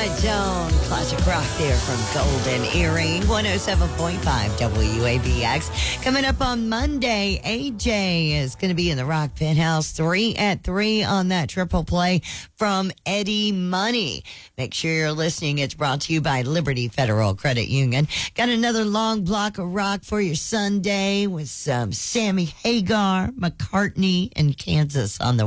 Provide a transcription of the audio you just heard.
Monotone classic rock there from Golden Earring, 107.5 WABX. Coming up on Monday, AJ is going to be in the Rock Penthouse 3 at 3 on that triple play from Eddie Money. Make sure you're listening. It's brought to you by Liberty Federal Credit Union. Got another long block of rock for your Sunday with some Sammy Hagar, McCartney, and Kansas on the